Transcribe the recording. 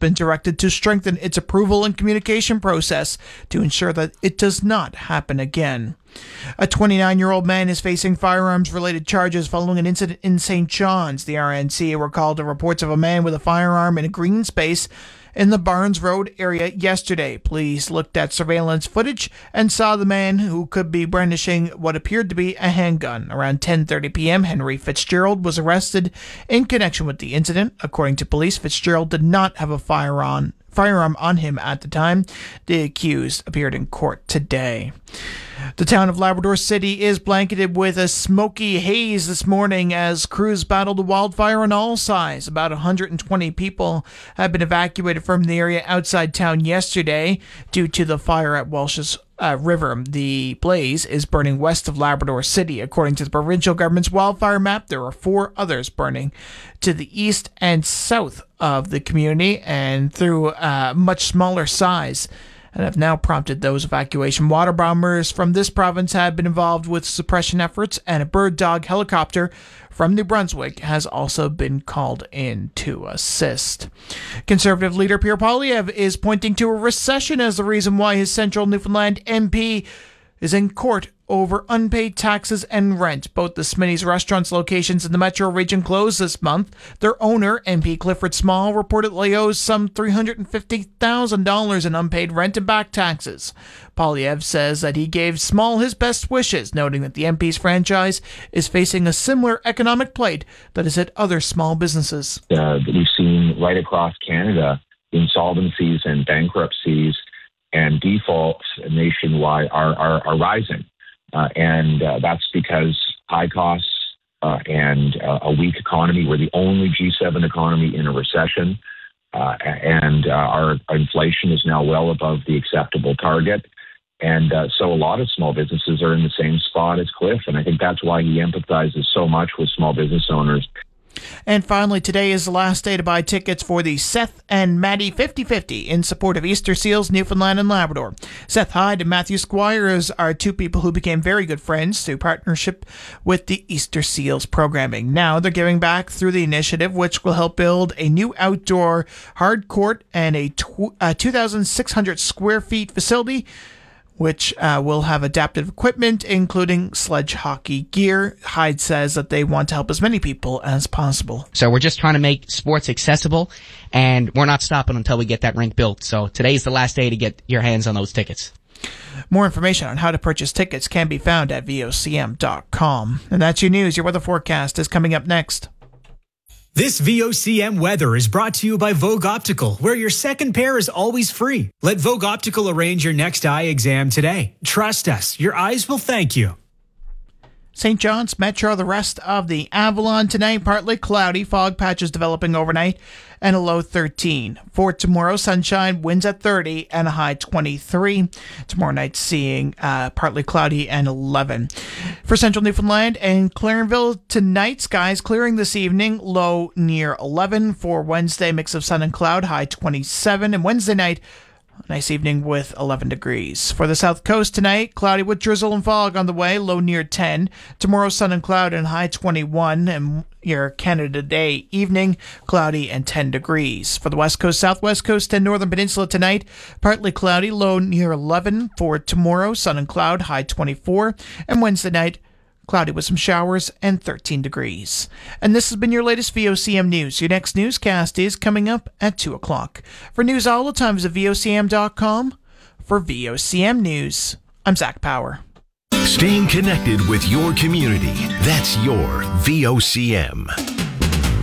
been directed to strengthen its approval and communication process to ensure that it does not happen again. A 29-year-old man is facing firearms-related charges following an incident in St. John's. The RNC were called to reports of a man with a firearm in a green space in the Barnes Road area yesterday. Police looked at surveillance footage and saw the man, who could be brandishing what appeared to be a handgun. Around 10:30 p.m., Henry Fitzgerald was arrested in connection with the incident. According to police, Fitzgerald did not have a firearm on him at the time. The accused appeared in court today. The town of Labrador City is blanketed with a smoky haze this morning as crews battled a wildfire on all sides. About 120 people have been evacuated from the area outside town yesterday due to the fire at Welsh's River. The blaze is burning west of Labrador City. According to the provincial government's wildfire map, there are 4 others burning to the east and south of the community and through much smaller size, and have now prompted those evacuation. Water bombers from this province have been involved with suppression efforts, and a bird dog helicopter from New Brunswick has also been called in to assist. Conservative leader Pierre Poilievre is pointing to a recession as the reason why his Central Newfoundland MP is in court over unpaid taxes and rent. Both the Smitty's restaurants locations in the metro region closed this month. Their owner, MP Clifford Small, reportedly owes some $350,000 in unpaid rent and back taxes. Poilievre says that he gave Small his best wishes, noting that the MP's franchise is facing a similar economic plight that has hit other small businesses. We've seen right across Canada insolvencies and bankruptcies and defaults nationwide are rising. And that's because high costs and a weak economy. We're the only G7 economy in a recession, and our inflation is now well above the acceptable target. And so a lot of small businesses are in the same spot as Cliff, and I think that's why he empathizes so much with small business owners. And finally, today is the last day to buy tickets for the Seth and Maddie 50-50 in support of Easter Seals, Newfoundland and Labrador. Seth Hyde and Matthew Squires are 2 people who became very good friends through partnership with the Easter Seals programming. Now they're giving back through the initiative, which will help build a new outdoor hard court and a 2,600 square feet facility, which will have adaptive equipment, including sledge hockey gear. Hyde says that they want to help as many people as possible. So we're just trying to make sports accessible, and we're not stopping until we get that rink built. So today's the last day to get your hands on those tickets. More information on how to purchase tickets can be found at vocm.com. And that's your news. Your weather forecast is coming up next. This VOCM weather is brought to you by Vogue Optical, where your second pair is always free. Let Vogue Optical arrange your next eye exam today. Trust us, your eyes will thank you. St. John's Metro, the rest of the Avalon tonight, partly cloudy, fog patches developing overnight, and a low 13. For tomorrow, sunshine, winds at 30, and a high 23. Tomorrow night, seeing partly cloudy and 11. For Central Newfoundland and Clarenville, tonight, skies clearing this evening, low near 11. For Wednesday, mix of sun and cloud, high 27. And Wednesday night, nice evening with 11 degrees. For the south coast tonight, cloudy with drizzle and fog on the way, low near 10. Tomorrow, sun and cloud and high 21. And your Canada Day evening, cloudy and 10 degrees. For the west coast, southwest coast, and northern peninsula tonight, partly cloudy, low near 11. For tomorrow, sun and cloud, high 24. And Wednesday night, cloudy with some showers and 13 degrees. And this has been your latest VOCM News. Your next newscast is coming up at 2 o'clock. For news all the time, visit VOCM.com. For VOCM News, I'm Zach Power. Staying connected with your community. That's your VOCM.